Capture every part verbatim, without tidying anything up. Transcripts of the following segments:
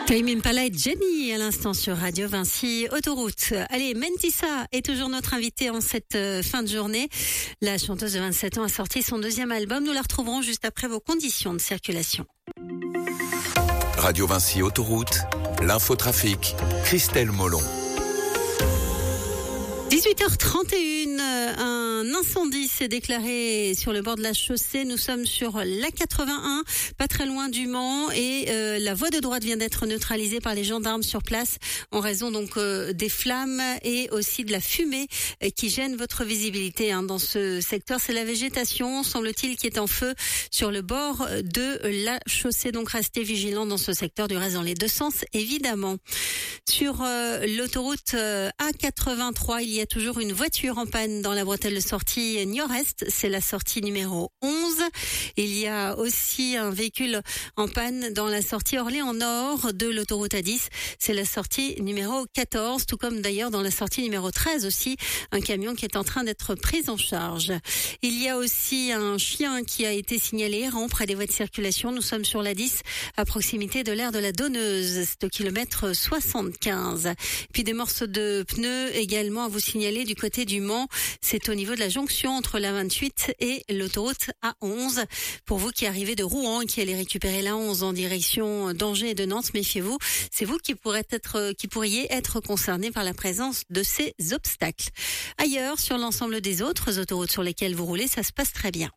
Tame Impala et Jenny à l'instant sur Radio Vinci Autoroute. Allez, Mentissa est toujours notre invitée en cette euh, fin de journée. La chanteuse de vingt-sept ans a sorti son deuxième album. Nous la retrouverons juste après vos conditions de circulation. Radio Vinci Autoroute, l'infotrafic, Christelle Molon. dix-huit heures trente et une, un incendie s'est déclaré sur le bord de la chaussée. Nous sommes sur l'A quatre-vingt-un, pas très loin du Mans, et euh, la voie de droite vient d'être neutralisée par les gendarmes sur place en raison donc euh, des flammes et aussi de la fumée euh, qui gêne votre visibilité hein, dans ce secteur. C'est la végétation, semble-t-il, qui est en feu sur le bord de la chaussée. Donc restez vigilants dans ce secteur, du reste dans les deux sens évidemment. Sur euh, l'autoroute euh, A quatre-vingt-trois, il y a toujours une voiture en panne dans la bretelle de sortie Niort-Est. C'est la sortie numéro onze. Il y a aussi un véhicule en panne dans la sortie Orléans-Nord de l'autoroute A dix. C'est la sortie numéro quatorze, tout comme d'ailleurs dans la sortie numéro treize aussi, un camion qui est en train d'être pris en charge. Il y a aussi un chien qui a été signalé errant près des voies de circulation. Nous sommes sur l'A dix, à proximité de l'aire de la Donneuse. C'est au kilomètre soixante-quinze. Puis des morceaux de pneus également à vous signaler du côté du Mans. C'est au niveau de la jonction entre la vingt-huit et l'autoroute A onze. Pour vous qui arrivez de Rouen et qui allez récupérer l'A onze en direction d'Angers et de Nantes, méfiez-vous. C'est vous qui pourrez être, qui pourriez être concerné par la présence de ces obstacles. Ailleurs, sur l'ensemble des autres autoroutes sur lesquelles vous roulez, ça se passe très bien.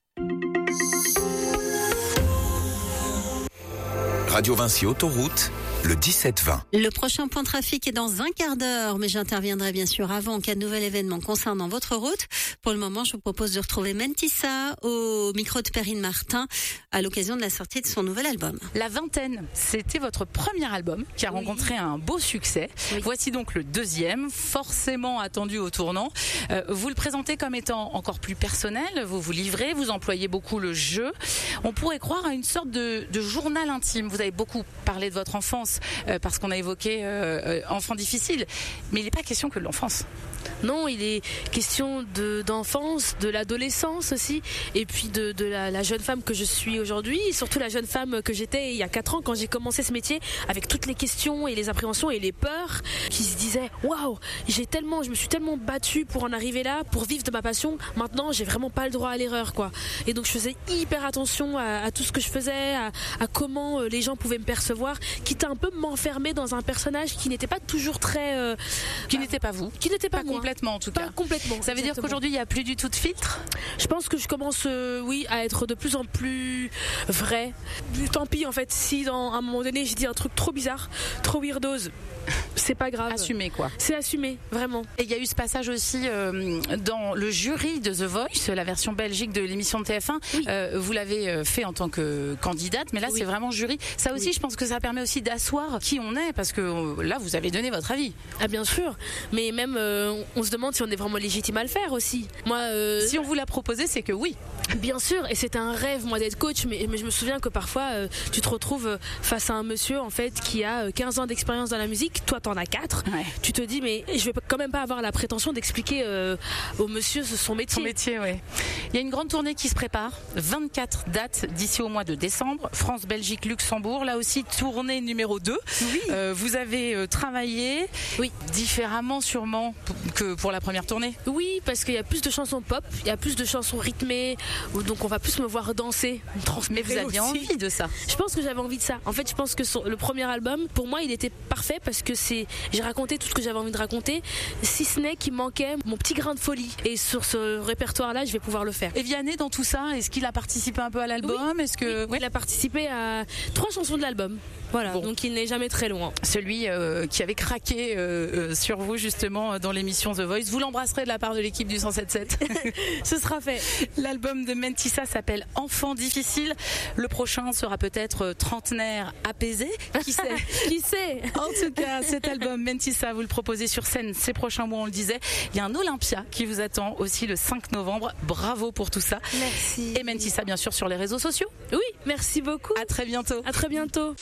Radio Vinci Autoroute, le dix-sept vingt. Le prochain point de trafic est dans un quart d'heure, mais j'interviendrai bien sûr avant en cas de nouvel événement concernant votre route. Pour le moment, je vous propose de retrouver Mentissa au micro de Perrine Martin à l'occasion de la sortie de son nouvel album. La Vingtaine, c'était votre premier album qui a oui. rencontré un beau succès. Oui. Voici donc le deuxième, forcément attendu au tournant. Euh, vous le présentez comme étant encore plus personnel, vous vous livrez, vous employez beaucoup le jeu. On pourrait croire à une sorte de, de journal intime. Vous avez beaucoup parlé de votre enfance euh, parce qu'on a évoqué euh, euh, enfant difficile, mais il n'est pas question que de l'enfance. Non, il est question de, d'enfance, de l'adolescence aussi, et puis de, de la, la jeune femme que je suis aujourd'hui, et surtout la jeune femme que j'étais il y a quatre ans quand j'ai commencé ce métier, avec toutes les questions et les appréhensions et les peurs, qui se disaient waouh, j'ai tellement, je me suis tellement battue pour en arriver là, pour vivre de ma passion. Maintenant, j'ai vraiment pas le droit à l'erreur, quoi. Et donc, je faisais hyper attention à, à tout ce que je faisais, à, à comment les gens pouvaient me percevoir, quitte à un peu m'enfermer dans un personnage qui n'était pas toujours très, euh, qui bah, n'était pas vous, qui n'était pas, pas moi. Complètement en tout pas cas. Complètement. Ça veut exactement. dire qu'aujourd'hui il n'y a plus du tout de filtre. Je pense que je commence, euh, oui, à être de plus en plus vrai. Tant pis en fait, si dans, à un moment donné j'ai dit un truc trop bizarre, trop weirdos, c'est pas grave. Assumé quoi. C'est assumé, vraiment. Et il y a eu ce passage aussi euh, dans le jury de The Voice, la version belgique de l'émission de T F un. Oui. Euh, vous l'avez fait en tant que candidate, mais là oui. c'est vraiment jury. Ça aussi, oui. je pense que ça permet aussi d'asseoir qui on est, parce que là vous avez donné votre avis. Ah bien sûr, mais même euh, on se demande si on est vraiment légitime à le faire aussi. Moi, euh, si on vous l'a proposé, c'est que oui. Bien sûr, et c'était un rêve moi d'être coach, mais, mais je me souviens que parfois euh, tu te retrouves face à un monsieur en fait qui a quinze ans d'expérience dans la musique, toi t'en as quatre. Ouais. Tu te dis mais je vais quand même pas avoir la prétention d'expliquer euh, au monsieur son métier. Son métier, oui. Il y a une grande tournée qui se prépare, vingt-quatre dates d'ici au mois de décembre, France, Belgique, Luxembourg, là aussi tournée numéro deux. Oui. Euh, vous avez euh, travaillé oui. différemment sûrement que pour la première tournée. Oui, parce qu'il y a plus de chansons pop, il y a plus de chansons rythmées, donc on va plus me voir danser. Mais vous aviez aussi envie de ça. Je pense que j'avais envie de ça. En fait, je pense que son, le premier album, pour moi, il était parfait parce que c'est, j'ai raconté tout ce que j'avais envie de raconter, si ce n'est qu'il manquait mon petit grain de folie. Et sur ce répertoire-là, je vais pouvoir le faire. Et Vianney, dans tout ça, est-ce qu'il a participé un peu à l'album? Oui. Est-ce que oui, il a participé à trois chansons de l'album. Voilà, bon. Donc il n'est jamais très loin. Celui euh, qui avait craqué euh, euh, sur vous justement dans l'émission The Voice. Vous l'embrasserez de la part de l'équipe du cent sept sept. Ce sera fait. L'album de Mentissa s'appelle Enfant difficile. Le prochain sera peut-être Trentenaire apaisé. Qui sait? Qui sait? En tout cas, cet album Mentissa, vous le proposez sur scène ces prochains mois, on le disait. Il y a un Olympia qui vous attend aussi le cinq novembre. Bravo pour tout ça. Merci. Et Mentissa, bien sûr, sur les réseaux sociaux. Oui, merci beaucoup. À très bientôt. À très bientôt.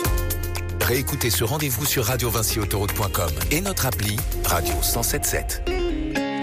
Réécoutez ce rendez-vous sur radio vinci autoroute point com et notre appli Radio cent sept sept.